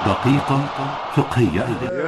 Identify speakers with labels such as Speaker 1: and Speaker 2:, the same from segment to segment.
Speaker 1: دقيقة فقهية.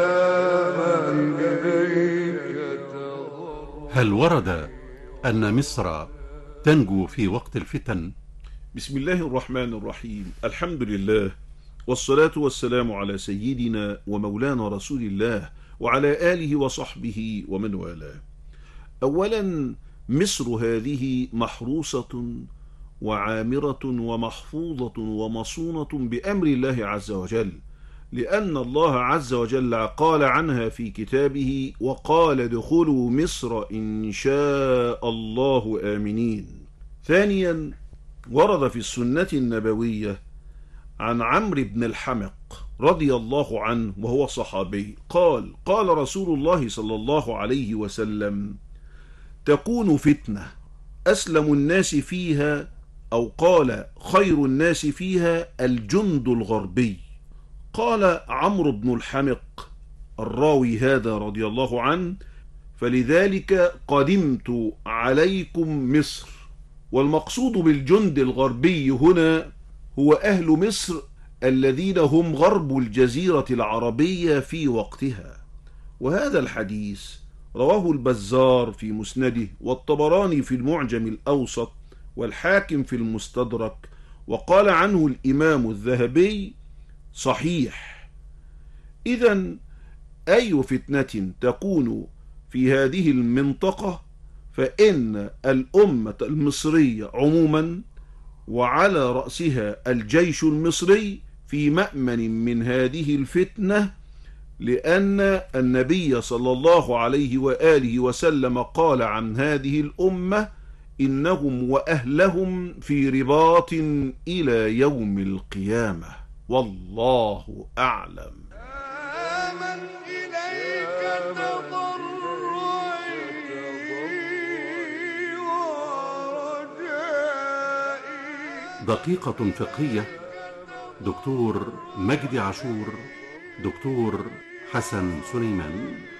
Speaker 1: هل ورد أن مصر تنجو في وقت الفتن؟
Speaker 2: بسم الله الرحمن الرحيم. الحمد لله والصلاة والسلام على سيدنا ومولانا رسول الله وعلى آله وصحبه ومن والاه. أولا، مصر هذه محروسة وعامرة ومحفوظة ومصونة بأمر الله عز وجل، لأن الله عز وجل قال عنها في كتابه: وقال ادخلوا مصر إن شاء الله آمنين. ثانيا، ورد في السنة النبوية عن عمرو بن الحمق رضي الله عنه وهو صحابي قال: قال رسول الله صلى الله عليه وسلم: تكون فتنة أسلم الناس فيها، أو قال خير الناس فيها الجند الغربي. قال عمرو بن الحمق الراوي هذا رضي الله عنه: فلذلك قدمت عليكم مصر. والمقصود بالجند الغربي هنا هو أهل مصر الذين هم غرب الجزيرة العربية في وقتها. وهذا الحديث رواه البزار في مسنده، والطبراني في المعجم الأوسط، والحاكم في المستدرك، وقال عنه الإمام الذهبي: صحيح. إذن أي فتنة تكون في هذه المنطقة فإن الأمة المصرية عموما وعلى رأسها الجيش المصري في مأمن من هذه الفتنة، لأن النبي صلى الله عليه وآله وسلم قال عن هذه الأمة: إنهم وأهلهم في رباط إلى يوم القيامة. والله أعلم.
Speaker 1: دقيقة فقهية. دكتور مجدي عاشور، دكتور حسن سليمان.